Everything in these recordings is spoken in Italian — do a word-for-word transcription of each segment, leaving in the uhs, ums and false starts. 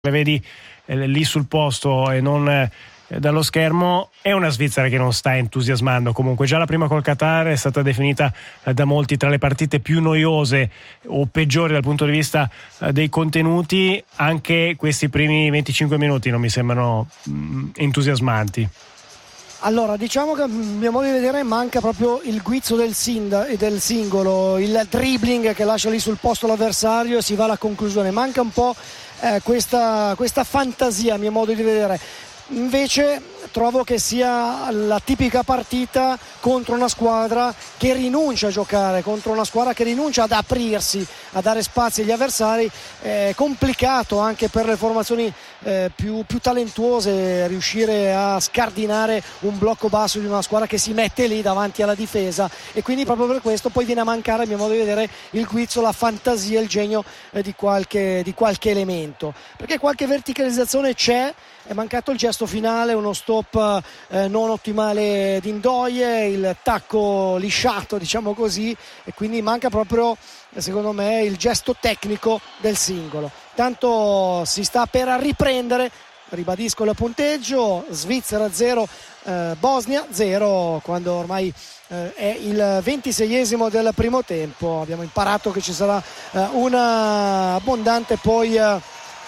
le vedi eh, lì sul posto e non eh, dallo schermo, è una Svizzera che non sta entusiasmando. Comunque già la prima col Qatar è stata definita eh, da molti tra le partite più noiose o peggiori dal punto di vista eh, dei contenuti. Anche questi primi venticinque minuti non mi sembrano mh, entusiasmanti. Allora, diciamo che a mio modo di vedere manca proprio il guizzo del, sind- del singolo, il dribbling che lascia lì sul posto l'avversario e si va alla conclusione. Manca un po' eh, questa, questa fantasia a mio modo di vedere. Invece trovo che sia la tipica partita contro una squadra che rinuncia a giocare, contro una squadra che rinuncia ad aprirsi, a dare spazi agli avversari. È complicato anche per le formazioni eh, più, più talentuose riuscire a scardinare un blocco basso di una squadra che si mette lì davanti alla difesa, e quindi proprio per questo poi viene a mancare, a mio modo di vedere, il guizzo, la fantasia, il genio eh, di, qualche, di qualche elemento, perché qualche verticalizzazione c'è. È mancato il gesto finale, uno stop eh, non ottimale di Ndoye, il tacco lisciato, diciamo così, e quindi manca proprio, secondo me, il gesto tecnico del singolo. Tanto si sta per riprendere, ribadisco il punteggio: Svizzera zero, eh, Bosnia zero, quando ormai eh, è il ventiseiesimo del primo tempo. Abbiamo imparato che ci sarà eh, una abbondante poi eh,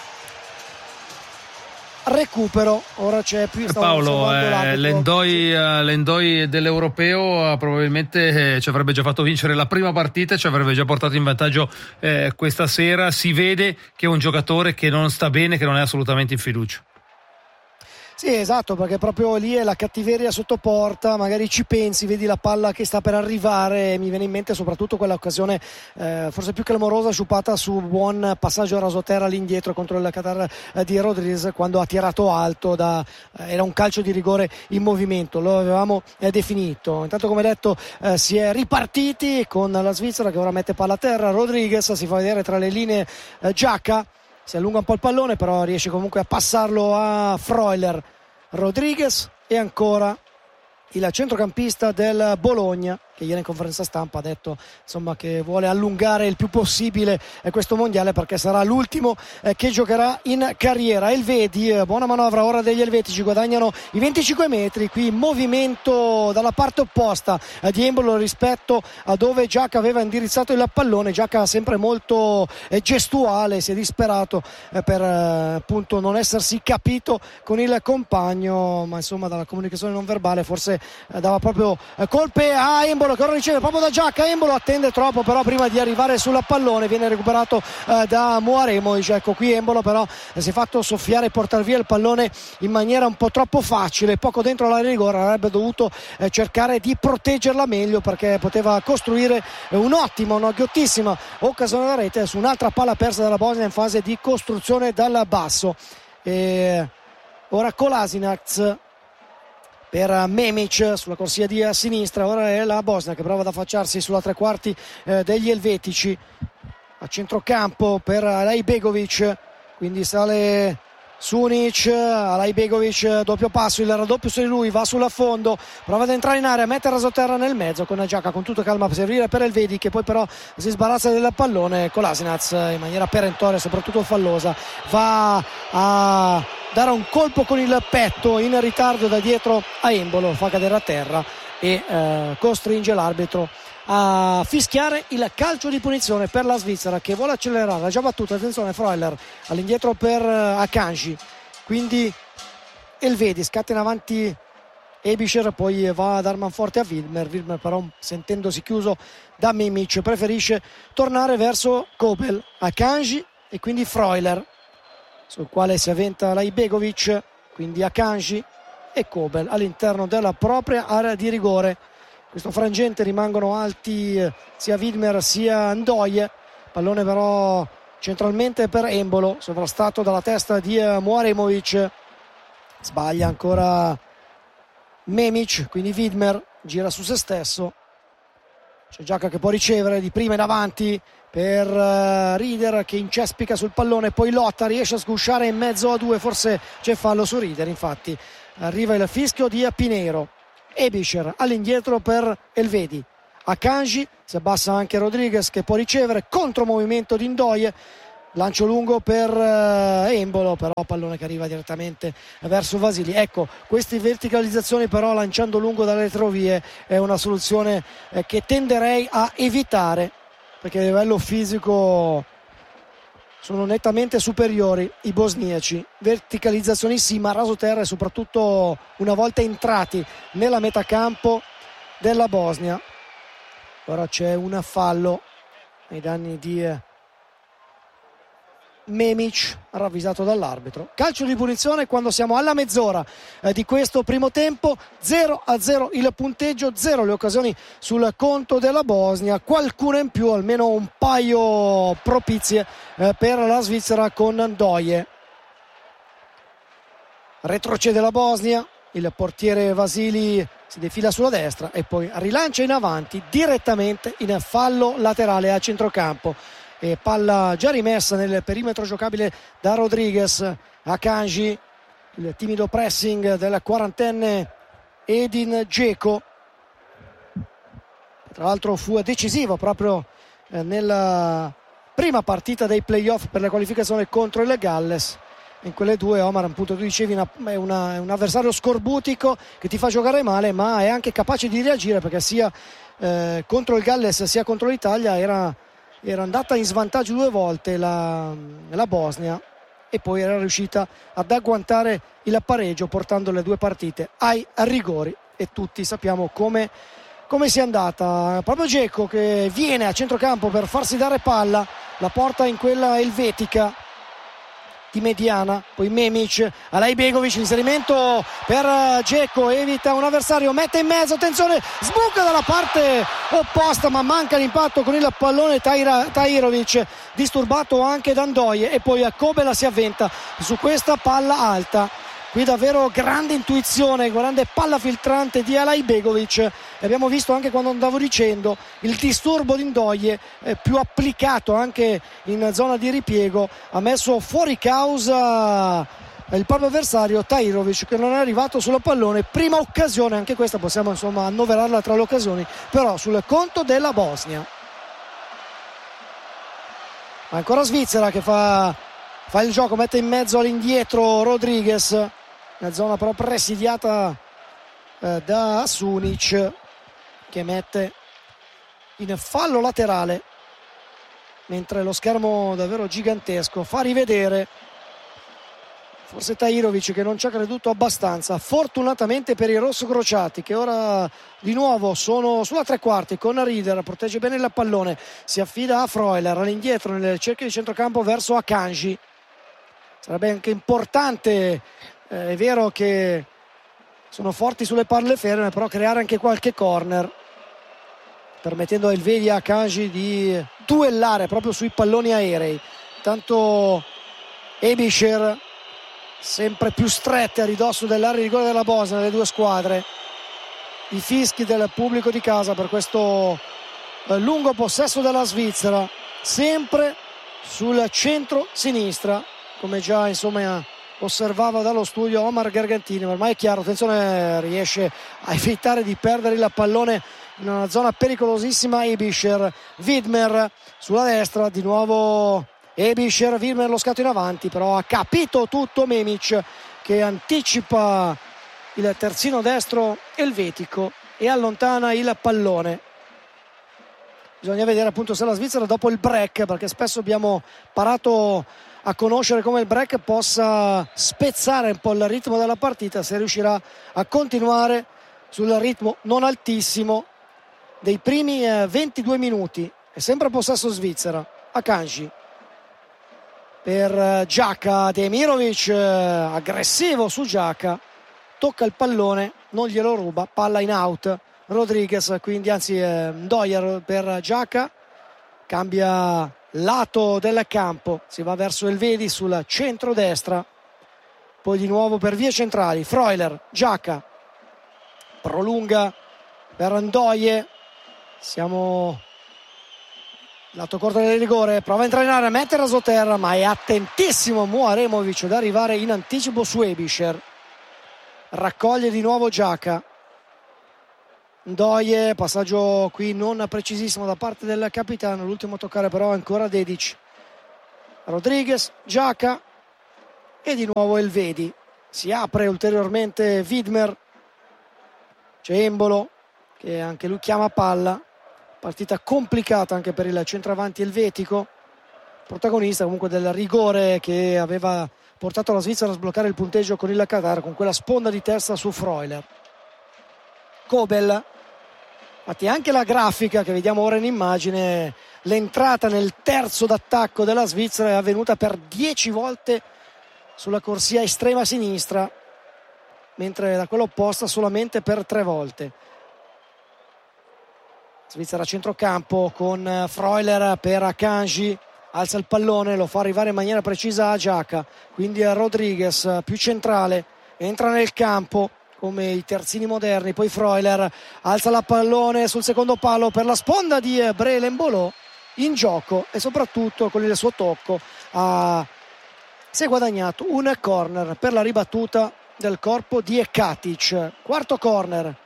recupero. Ora c'è più Paolo, eh, l'Endoi, uh, l'Endoi dell'Europeo uh, probabilmente eh, ci avrebbe già fatto vincere la prima partita, ci avrebbe già portato in vantaggio eh, questa sera. Si vede che è un giocatore che non sta bene, che non è assolutamente in fiducia. Sì, esatto, perché proprio lì è la cattiveria sotto porta, magari ci pensi, vedi la palla che sta per arrivare, mi viene in mente soprattutto quell'occasione eh, forse più clamorosa, sciupata su buon passaggio a rasoterra all'indietro contro il Qatar eh, di Rodriguez, quando ha tirato alto da, eh, era un calcio di rigore in movimento, lo avevamo eh, definito. Intanto, come detto, eh, si è ripartiti con la Svizzera che ora mette palla a terra. Rodriguez si fa vedere tra le linee, eh, Giacca si allunga un po' il pallone, però riesce comunque a passarlo a Freuler. Rodriguez e ancora il centrocampista del Bologna, che ieri in conferenza stampa ha detto insomma che vuole allungare il più possibile eh, questo mondiale, perché sarà l'ultimo eh, che giocherà in carriera. Elvedi, eh, buona manovra ora degli elvetici, guadagnano i venticinque metri, qui movimento dalla parte opposta eh, di Embolo rispetto a dove Giacca aveva indirizzato il pallone. Giacca sempre molto eh, gestuale, si è disperato eh, per eh, appunto non essersi capito con il compagno, ma insomma dalla comunicazione non verbale forse eh, dava proprio eh, colpe a Embolo, che ora riceve proprio da Giacca. Embolo attende troppo, però prima di arrivare sul pallone viene recuperato eh, da Muaremovic. Ecco, qui Embolo però eh, si è fatto soffiare e portare via il pallone in maniera un po' troppo facile, poco dentro la rigore. Avrebbe dovuto eh, cercare di proteggerla meglio, perché poteva costruire eh, un'ottima, una ghiottissima occasione da rete su un'altra palla persa dalla Bosnia in fase di costruzione dal basso. E ora Kolasinac per Memic sulla corsia di sinistra. Ora è la Bosnia che prova ad affacciarsi sulla tre quarti eh, degli elvetici. A centrocampo per Alaibegovic, quindi sale Sunic, Alaibegovic, doppio passo, il raddoppio su di lui, va sul fondo, prova ad entrare in area, mette rasoterra nel mezzo con Giacca con tutta calma per servire per Elvedi, che poi però si sbarazza del pallone. Kolasinac in maniera perentoria, soprattutto fallosa, va a dare un colpo con il petto in ritardo da dietro a Embolo, fa cadere a terra e eh, costringe l'arbitro a fischiare il calcio di punizione per la Svizzera, che vuole accelerare. Ha già battuto, attenzione, Freuler all'indietro per Akanji, quindi Elvedi scatta in avanti Ebischer, poi va a dar manforte a Wilmer. Wilmer però, sentendosi chiuso da Mimic, preferisce tornare verso Kobel. Akanji e quindi Freuler, sul quale si avventa Laibegovic, quindi Akanji e Kobel all'interno della propria area di rigore. Questo frangente rimangono alti sia Wilmer sia Ndoye, pallone però centralmente per Embolo, sovrastato dalla testa di Muaremovic. Sbaglia ancora Memic, quindi Wilmer gira su se stesso. C'è Giacca che può ricevere di prima in avanti per uh, Rieder, che incespica sul pallone, poi lotta, riesce a sgusciare in mezzo a due, forse c'è fallo su Rieder. Infatti arriva il fischio di Pinero. Ebischer all'indietro per Elvedi, Akanji, si abbassa anche Rodriguez che può ricevere, contromovimento di Ndoye, lancio lungo per uh, Embolo, però pallone che arriva direttamente verso Vasili. Ecco, queste verticalizzazioni però lanciando lungo dalle retrovie è una soluzione eh, che tenderei a evitare, perché a livello fisico sono nettamente superiori i bosniaci. Verticalizzazioni sì, ma rasoterra, e soprattutto una volta entrati nella metà campo della Bosnia. Ora c'è un fallo ai danni di Memic, ravvisato dall'arbitro. Calcio di punizione quando siamo alla mezz'ora eh, di questo primo tempo. Zero a zero il punteggio, zero le occasioni sul conto della Bosnia, qualcuna in più, almeno un paio propizie eh, per la Svizzera con Ndoye. Retrocede la Bosnia, il portiere Vasili si defila sulla destra e poi rilancia in avanti direttamente in fallo laterale a centrocampo. E palla già rimessa nel perimetro giocabile da Rodriguez. Akanji, il timido pressing del quarantenne Edin Dzeko, tra l'altro fu decisivo proprio eh, nella prima partita dei playoff per la qualificazione contro il Galles. In quelle due, Omar, appunto tu dicevi, una, è, una, è un avversario scorbutico che ti fa giocare male, ma è anche capace di reagire, perché sia eh, contro il Galles sia contro l'Italia era era andata in svantaggio due volte la, la Bosnia, e poi era riuscita ad agguantare il pareggio portando le due partite ai rigori, e tutti sappiamo come, come sia andata. Proprio Dzeko che viene a centrocampo per farsi dare palla, la porta in quella elvetica di mediana, poi Memic, Alaibegovic, l'inserimento per Dzeko, evita un avversario, mette in mezzo, attenzione, sbuca dalla parte opposta ma manca l'impatto con il pallone Taira, Tahirovic, disturbato anche da Ndoye, e poi a Kobela si avventa su questa palla alta. Qui davvero grande intuizione, grande palla filtrante di Alaibegovic, e abbiamo visto anche quando andavo dicendo il disturbo di Ndoye eh, più applicato anche in zona di ripiego, ha messo fuori causa il proprio avversario Tahirovic, che non è arrivato sul pallone. Prima occasione, anche questa possiamo insomma annoverarla tra le occasioni, però sul conto della Bosnia. Ancora Svizzera che fa, fa il gioco, mette in mezzo all'indietro Rodriguez, una zona però presidiata eh, da Sunic, che mette in fallo laterale, mentre lo schermo davvero gigantesco fa rivedere forse Tahirovic, che non ci ha creduto abbastanza. Fortunatamente per i rossocrociati, che ora di nuovo sono sulla tre quarti con Rieder, protegge bene il pallone, si affida a Freuler all'indietro nel cerchio di centrocampo verso Akanji. Sarebbe anche importante, eh, è vero che sono forti sulle palle ferme, però creare anche qualche corner, permettendo a Elvedi e a Akanji di duellare proprio sui palloni aerei. Tanto Ebischer sempre più strette a ridosso dell'area di rigore della Bosnia, le due squadre. I fischi del pubblico di casa per questo eh, lungo possesso della Svizzera, sempre sul centro-sinistra, come già insomma osservava dallo studio Omar Gargantini. Ormai è chiaro, attenzione, riesce a evitare di perdere il pallone in una zona pericolosissima Ebischer. Widmer sulla destra, di nuovo Ebischer, Widmer lo scatto in avanti, però ha capito tutto Memic, che anticipa il terzino destro elvetico e allontana il pallone. Bisogna vedere appunto se la Svizzera, dopo il break, perché spesso abbiamo parato a conoscere come il break possa spezzare un po' il ritmo della partita, se riuscirà a continuare sul ritmo non altissimo dei primi eh, ventidue minuti. È sempre possesso Svizzera. Akanji per Xhaka, Demirovic eh, aggressivo su Xhaka, tocca il pallone, non glielo ruba, palla in out. Rodriguez, quindi anzi eh, Ndoye per Xhaka, cambia lato del campo, si va verso Elvedi sul centro-destra, poi di nuovo per vie centrali Freuler, Xhaka prolunga per Ndoye, siamo lato corto del rigore, prova a entrare in area, mette rasoterra, ma è attentissimo Muaremovic ad arrivare in anticipo su Ebischer, raccoglie di nuovo Xhaka. Ndoye, passaggio qui non precisissimo da parte del capitano, l'ultimo a toccare però ancora Dedic. Rodriguez, Giaca e di nuovo Elvedi. Si apre ulteriormente Widmer, c'è Embolo che anche lui chiama palla, partita complicata anche per il centravanti elvetico, protagonista comunque del rigore che aveva portato la Svizzera a sbloccare il punteggio con il Qatar, con quella sponda di testa su Freuler. Kobel, infatti anche la grafica che vediamo ora in immagine, l'entrata nel terzo d'attacco della Svizzera è avvenuta per dieci volte sulla corsia estrema sinistra, mentre da quella opposta solamente per tre volte. Svizzera a centrocampo con Freuler per Akanji, alza il pallone, lo fa arrivare in maniera precisa a Giaca, quindi a Rodriguez più centrale, entra nel campo come i terzini moderni, poi Freuler alza la pallone sul secondo palo per la sponda di Breel-Embolo, in gioco e soprattutto con il suo tocco ha... si è guadagnato un corner per la ribattuta del corpo di Katic. Quarto corner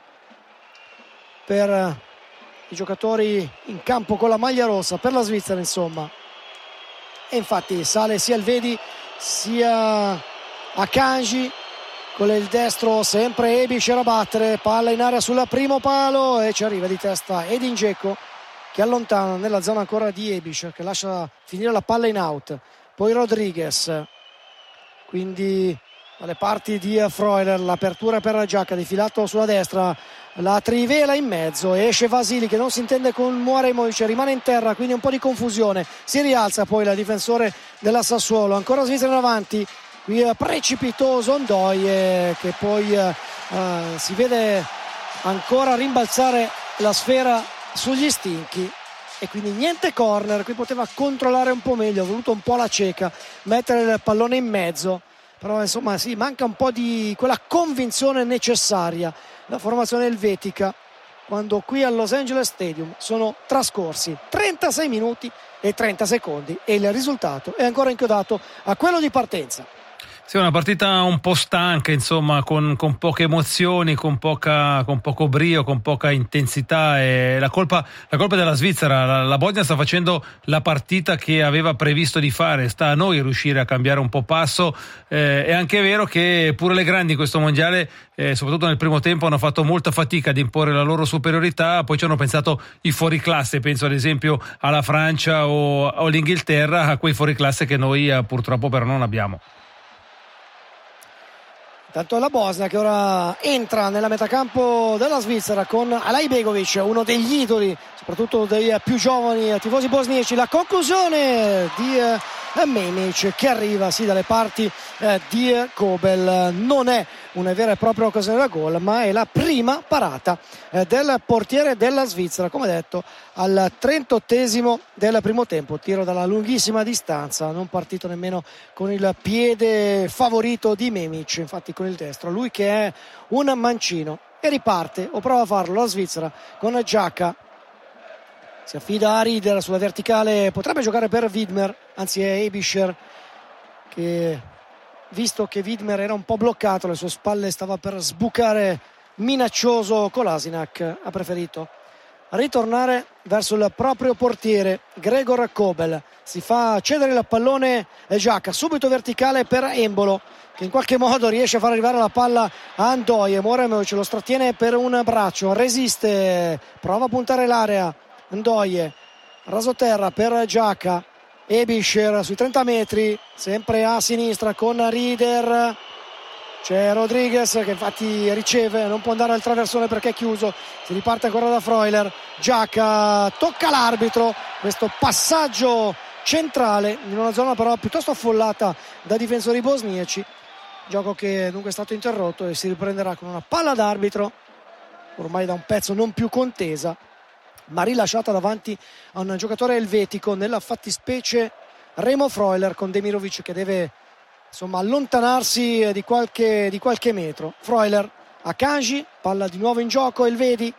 per i giocatori in campo con la maglia rossa, per la Svizzera insomma. E infatti sale sia Elvedi sia Akanji, con il destro sempre Ebic a battere, palla in area sul primo palo e ci arriva di testa Edin Dzeko che allontana nella zona ancora di Ebic, che lascia finire la palla in out. Poi Rodriguez, quindi dalle parti di Freuler, l'apertura per Giaca, defilato sulla destra, la trivela in mezzo, esce Vasili che non si intende con Muaremovic, rimane in terra, quindi un po' di confusione, si rialza poi la difensore della Sassuolo, ancora Svizzera in avanti, qui precipitoso Ndoye che poi eh, si vede ancora rimbalzare la sfera sugli stinchi e quindi niente corner. Qui poteva controllare un po' meglio, ha voluto un po' la cieca, mettere il pallone in mezzo, però insomma sì, manca un po' di quella convinzione necessaria la formazione elvetica quando qui al Los Angeles Stadium sono trascorsi trentasei minuti e trenta secondi e il risultato è ancora inchiodato a quello di partenza. Sì, una partita un po' stanca, insomma, con, con poche emozioni, con, poca, con poco brio, con poca intensità. E la colpa, la colpa è della Svizzera. La, la Bosnia sta facendo la partita che aveva previsto di fare. Sta a noi riuscire a cambiare un po' passo. Eh, è anche vero che pure le grandi in questo mondiale, eh, soprattutto nel primo tempo, hanno fatto molta fatica ad imporre la loro superiorità. Poi ci hanno pensato i fuoriclasse, penso ad esempio alla Francia o, o all'Inghilterra, a quei fuoriclasse che noi eh, purtroppo però non abbiamo. Tanto è la Bosnia che ora entra nella metacampo della Svizzera con Alaibegovic, uno degli idoli, soprattutto dei più giovani tifosi bosniaci. La conclusione di eh, Memic che arriva sì dalle parti eh, di Kobel. Non è una vera e propria occasione da gol, ma è la prima parata eh, del portiere della Svizzera, come detto, al trentottesimo del primo tempo. Tiro dalla lunghissima distanza, non partito nemmeno con il piede favorito di Memic, infatti con il destro, lui che è un mancino, e riparte o prova a farlo la Svizzera con Giaca. Si affida a Rieder sulla verticale, potrebbe giocare per Widmer, anzi è Ebischer che, visto che Widmer era un po' bloccato, alle sue spalle stava per sbucare minaccioso Kolasinac, ha preferito ritornare verso il proprio portiere Gregor Kobel. Si fa cedere il pallone Giaca, subito verticale per Embolo che in qualche modo riesce a far arrivare la palla a Ndoye. Muaremovic lo trattiene per un braccio, resiste, prova a puntare l'area. Ndoye, rasoterra per Giaca, Ebischer sui trenta metri, sempre a sinistra con Rieder, c'è Rodriguez che infatti riceve, non può andare al traversone perché è chiuso, si riparte ancora da Freuler. Giaca tocca l'arbitro, questo passaggio centrale in una zona però piuttosto affollata da difensori bosniaci, gioco che dunque è stato interrotto e si riprenderà con una palla d'arbitro ormai da un pezzo non più contesa, ma rilasciata davanti a un giocatore elvetico, nella fattispecie Remo Freuler, con Demirovic che deve insomma allontanarsi di qualche, di qualche metro. Freuler, Akanji, palla di nuovo in gioco, Elvedi,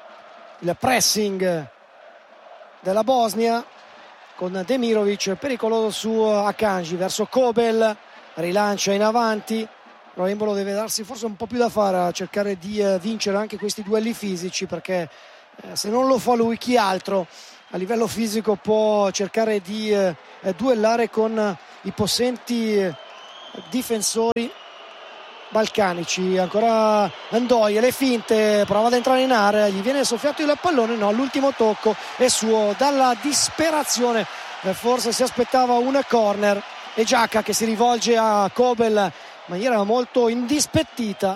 il pressing della Bosnia con Demirovic pericoloso su Akanji verso Kobel, rilancia in avanti, però Embolo deve darsi forse un po' più da fare a cercare di vincere anche questi duelli fisici, perché Eh, se non lo fa lui chi altro a livello fisico può cercare di eh, duellare con i possenti eh, difensori balcanici. Ancora Ndoye, le finte, prova ad entrare in area, gli viene soffiato il pallone, no, l'ultimo tocco è suo. Dalla disperazione eh, forse si aspettava un corner, e Giacca che si rivolge a Kobel in maniera molto indispettita,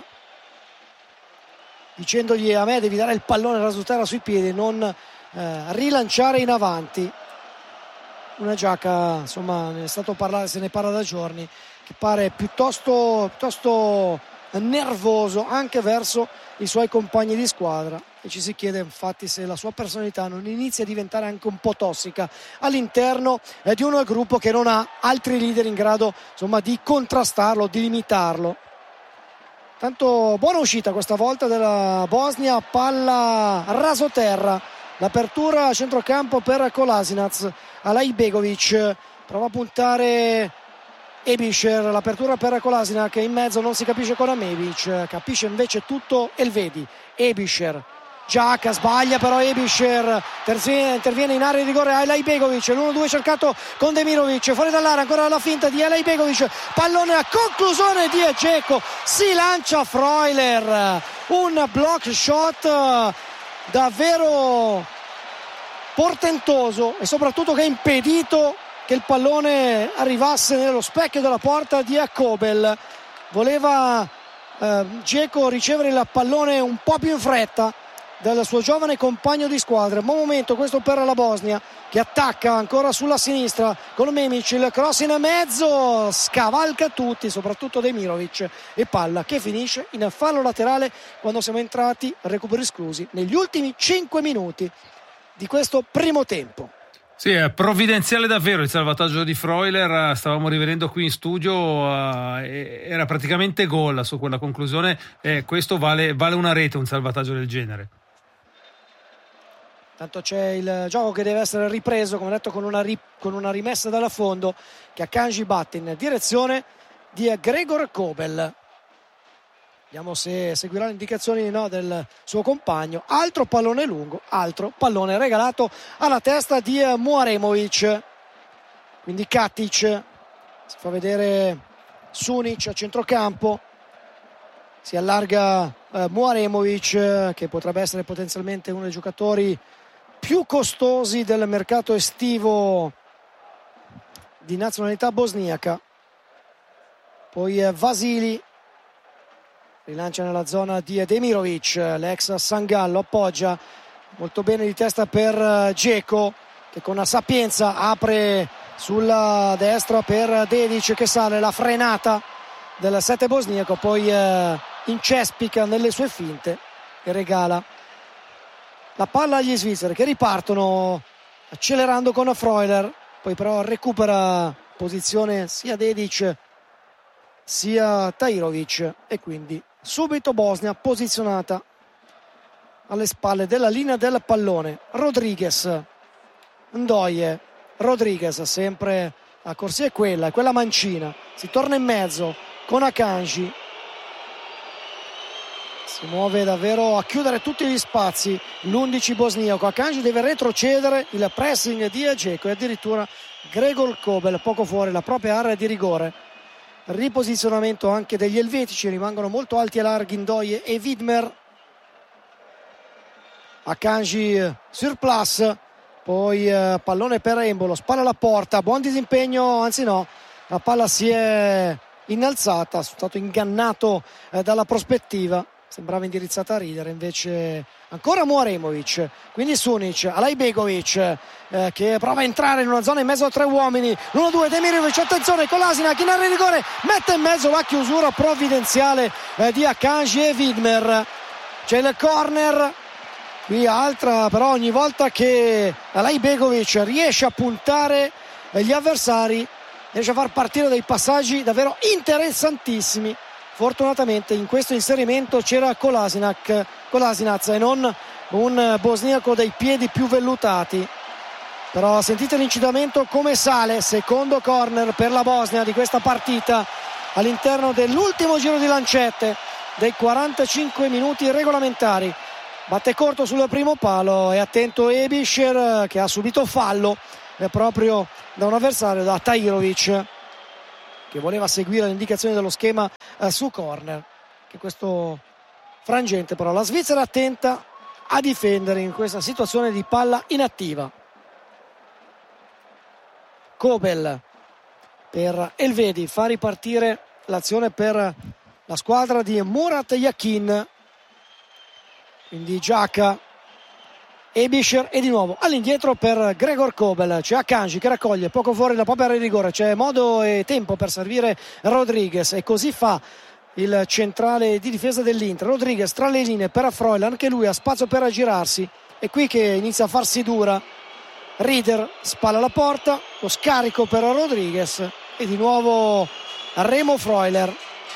dicendogli: a me devi dare il pallone raso terra sui piedi, non eh, rilanciare in avanti. Una Giacca, insomma, ne è stato parlare, se ne parla da giorni, che pare piuttosto, piuttosto nervoso anche verso i suoi compagni di squadra, e ci si chiede infatti se la sua personalità non inizia a diventare anche un po' tossica all'interno eh, di un gruppo che non ha altri leader in grado, insomma, di contrastarlo, di limitarlo. Tanto buona uscita questa volta della Bosnia, palla rasoterra, l'apertura a centrocampo per Kolasinac, Alaibegovic prova a puntare Ebischer, l'apertura per Kolasinac, in mezzo non si capisce con Amevic, capisce invece tutto Elvedi. Ebischer, Giacca sbaglia però Ebischer, interviene in area di rigore Alaibegovic, l'uno due cercato con Demirovic, fuori dall'area, ancora la finta di Alaibegovic, pallone a conclusione di Dzeko, si lancia Freuler, un block shot davvero portentoso e soprattutto che ha impedito che il pallone arrivasse nello specchio della porta di Kobel. Voleva eh, Dzeko ricevere il pallone un po' più in fretta dal suo giovane compagno di squadra. Buon momento questo per la Bosnia, che attacca ancora sulla sinistra con Memic, il cross in mezzo, scavalca tutti, soprattutto Demirovic, e palla che finisce in fallo laterale quando siamo entrati, recuperi esclusi, negli ultimi cinque minuti di questo primo tempo. Sì, è provvidenziale davvero il salvataggio di Freuler, stavamo rivedendo qui in studio, uh, era praticamente gol su quella conclusione, e questo vale, vale una rete, un salvataggio del genere. Tanto c'è il gioco che deve essere ripreso, come detto, con una, ri- con una rimessa dalla fondo che Akanji batte in direzione di Gregor Kobel. Vediamo se seguirà le indicazioni, no, del suo compagno. Altro pallone lungo, altro pallone regalato alla testa di Muaremovic. Quindi Katic, si fa vedere Sunic a centrocampo, si allarga eh, Muaremovic, che potrebbe essere potenzialmente uno dei giocatori più costosi del mercato estivo di nazionalità bosniaca. Poi eh, Vasili rilancia nella zona di Demirovic, l'ex Sangallo appoggia molto bene di testa per Dzeko, che con sapienza apre sulla destra per Dedic, che sale, la frenata del sette bosniaco, poi eh, incespica nelle sue finte e regala la palla agli svizzeri, che ripartono accelerando con Freuler, poi però recupera posizione sia Dedic sia Tahirovic, e quindi subito Bosnia posizionata alle spalle della linea del pallone. Rodriguez, Ndoye, Rodriguez, sempre la corsia è quella, è quella mancina, si torna in mezzo con Akanji, si muove davvero a chiudere tutti gli spazi l'undici bosniaco. Akanji deve retrocedere, il pressing di Dzeko, e addirittura Gregor Kobel poco fuori la propria area di rigore. Riposizionamento anche degli elvetici, rimangono molto alti e larghi Ndoye e Widmer. Akanji surplus, poi eh, pallone per Embolo, spalla alla porta, buon disimpegno, anzi no, la palla si è innalzata, è stato ingannato eh, dalla prospettiva, sembrava indirizzata a ridere, invece ancora Muaremovic, quindi Sunic, Alaibegovic eh, che prova a entrare in una zona in mezzo a tre uomini, l'uno due Demirovic, attenzione, Kolasinac in area di rigore, mette in mezzo la chiusura provvidenziale eh, di Akanji e Widmer. C'è il corner, qui altra, però ogni volta che Alaibegovic riesce a puntare eh, gli avversari, riesce a far partire dei passaggi davvero interessantissimi. Fortunatamente in questo inserimento c'era Kolasinac, Kolasinac e non un bosniaco dai piedi più vellutati. Però sentite l'incitamento come sale, secondo corner per la Bosnia di questa partita all'interno dell'ultimo giro di lancette dei quarantacinque minuti regolamentari. batte corto sul primo palo, è attento Ebischer che ha subito fallo eh, proprio da un avversario, da Tahirovic, che voleva seguire le indicazioni dello schema eh, su corner. Che questo frangente però la Svizzera attenta a difendere in questa situazione di palla inattiva. Kobel per Elvedi fa ripartire l'azione per la squadra di Murat Yakin, quindi Giacca, Ebischer e di nuovo all'indietro per Gregor Kobel. C'è Akanji che raccoglie poco fuori la propria area di rigore, c'è modo e tempo per servire Rodriguez e così fa il centrale di difesa dell'Inter. Rodriguez tra le linee per Afroil, anche lui ha spazio per aggirarsi, è qui che inizia a farsi dura. Rieder spalla la porta, lo scarico per Rodriguez e di nuovo Remo Freuler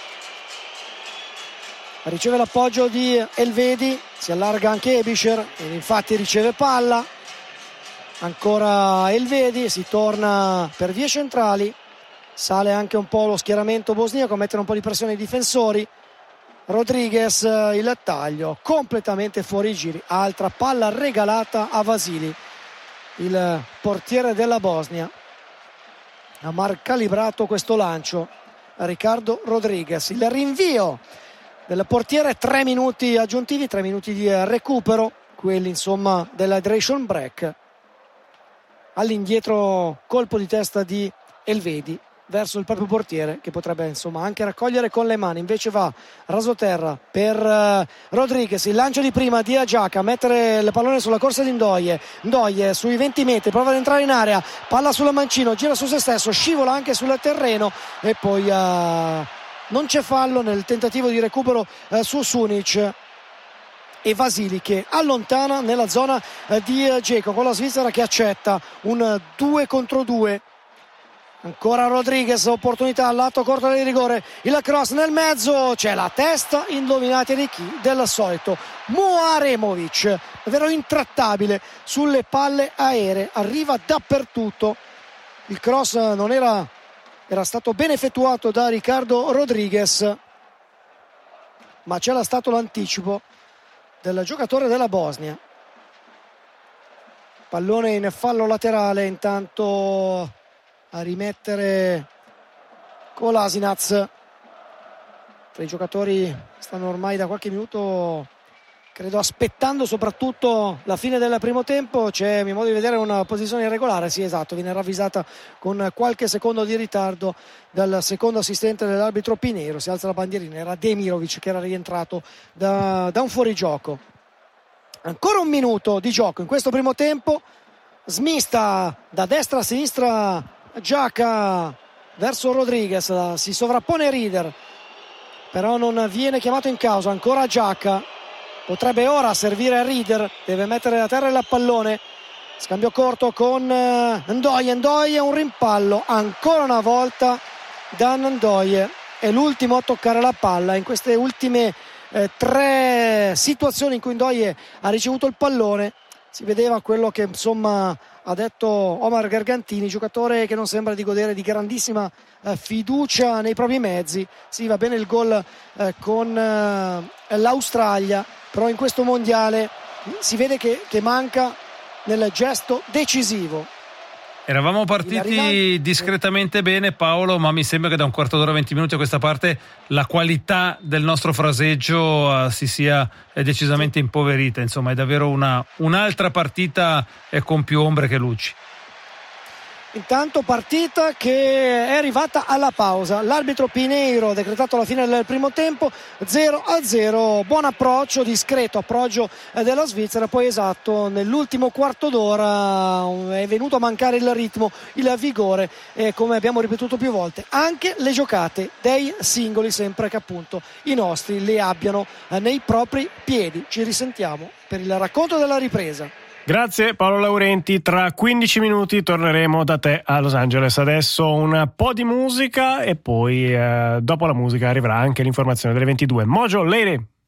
riceve l'appoggio di Elvedi, si allarga anche Ebischer e infatti riceve palla, ancora Elvedi, si torna per vie centrali, sale anche un po' lo schieramento bosniaco a mettere un po' di pressione ai difensori. Rodriguez, il taglio completamente fuori giri, altra palla regalata a Vasili, il portiere della Bosnia ha mal calibrato questo lancio. Ricardo Rodriguez, il rinvio del portiere, tre minuti aggiuntivi, tre minuti di recupero, quelli insomma dell'hydration break. All'indietro colpo di testa di Elvedi verso il proprio portiere che potrebbe insomma anche raccogliere con le mani, invece va rasoterra per uh, Rodriguez, il lancio di prima di Agiaca a mettere il pallone sulla corsa di Ndoye. Ndoye sui venti metri prova ad entrare in area, palla sulla mancino, gira su se stesso, scivola anche sul terreno e poi uh, non c'è fallo nel tentativo di recupero uh, su Sunic e Vasili che allontana nella zona uh, di uh, Dzeko, con la Svizzera che accetta un due contro due. Ancora Rodriguez, opportunità al lato corto del rigore, il cross nel mezzo, c'è la testa indovinata di chi? Del solito Muaremovic, davvero intrattabile sulle palle aeree, arriva dappertutto. Il cross non era era stato ben effettuato da Ricardo Rodriguez, ma c'era stato l'anticipo del giocatore della Bosnia. Pallone in fallo laterale, intanto a rimettere Kolasinac. Tra i giocatori stanno ormai da qualche minuto, credo, aspettando soprattutto la fine del primo tempo. C'è, a mio modo di vedere, una posizione irregolare. Sì, esatto, viene ravvisata con qualche secondo di ritardo dal secondo assistente dell'arbitro Pinheiro. Si alza la bandierina, era Demirovic che era rientrato da, da un fuorigioco. Ancora un minuto di gioco in questo primo tempo, smista da destra a sinistra Giacca verso Rodriguez, si sovrappone Rieder, però non viene chiamato in causa. Ancora Giacca, potrebbe ora servire Rieder, deve mettere a terra il pallone, scambio corto con Ndoye, Ndoye un rimpallo ancora una volta da Ndoye, è l'ultimo a toccare la palla in queste ultime eh, tre situazioni in cui Ndoye ha ricevuto il pallone. Si vedeva quello che insomma ha detto Omar Gargantini, giocatore che non sembra di godere di grandissima eh, fiducia nei propri mezzi. Sì, va bene il gol eh, con eh, l'Australia, però in questo mondiale si vede che, che manca nel gesto decisivo. Eravamo partiti discretamente bene, Paolo, ma mi sembra che da un quarto d'ora, venti minuti a questa parte la qualità del nostro fraseggio uh, si sia è decisamente impoverita. Insomma, è davvero una, un'altra partita e con più ombre che luci. Intanto partita che è arrivata alla pausa, l'arbitro Pinheiro ha decretato la fine del primo tempo, zero a zero, buon approccio, discreto approccio della Svizzera. Poi esatto, nell'ultimo quarto d'ora è venuto a mancare il ritmo, il vigore e, come abbiamo ripetuto più volte, anche le giocate dei singoli, sempre che appunto i nostri le abbiano nei propri piedi. Ci risentiamo per il racconto della ripresa. Grazie Paolo Laurenti, tra quindici minuti torneremo da te a Los Angeles. Adesso un po' di musica e poi eh, dopo la musica arriverà anche l'informazione delle ventidue. Mojo Lady!